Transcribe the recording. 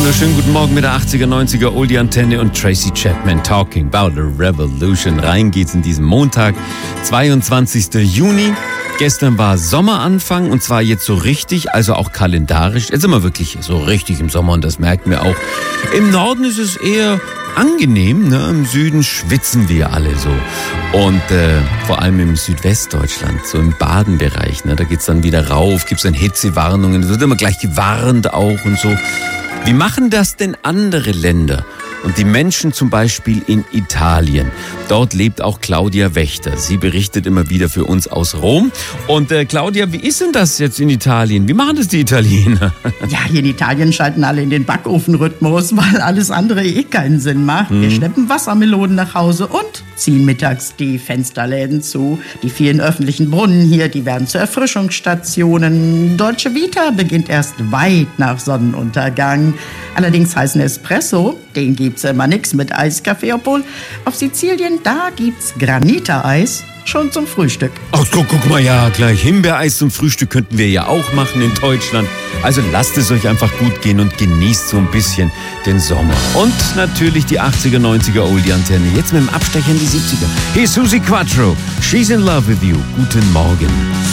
wunderschönen guten Morgen mit der 80er, 90er Oldie-Antenne und Tracy Chapman talking about a revolution. Rein geht's in diesen Montag, 22. Juni. Gestern war Sommeranfang und zwar jetzt so richtig, also auch kalendarisch. Jetzt sind wir wirklich so richtig im Sommer und das merken wir auch. Im Norden ist es eher angenehm, ne? Im Süden schwitzen wir alle so. Und vor allem im Südwestdeutschland, so im Badenbereich, ne? Da geht's dann wieder rauf, gibt's dann Hitzewarnungen, es wird immer gleich gewarnt auch und so. Wie machen das denn andere Länder? Und die Menschen zum Beispiel in Italien. Dort lebt auch Claudia Wächter. Sie berichtet immer wieder für uns aus Rom. Und Claudia, wie ist denn das jetzt in Italien? Wie machen das die Italiener? Ja, hier in Italien schalten alle in den Backofenrhythmus, weil alles andere keinen Sinn macht. Wir schleppen Wassermelonen nach Hause und ziehen mittags die Fensterläden zu. Die vielen öffentlichen Brunnen hier, die werden zu Erfrischungsstationen. Dolce Vita beginnt erst weit nach Sonnenuntergang. Allerdings heißen Espresso, den gibt's immer nix mit Eiskaffee, obwohl auf Sizilien, da gibt's Granita-Eis schon zum Frühstück. Ach, guck mal, ja, gleich Himbeereis zum Frühstück könnten wir ja auch machen in Deutschland. Also lasst es euch einfach gut gehen und genießt so ein bisschen den Sommer. Und natürlich die 80er, 90er Oldie-Antenne. Jetzt mit dem Abstecher in die 70er. Hier ist Susi Quattro. She's in love with you. Guten Morgen.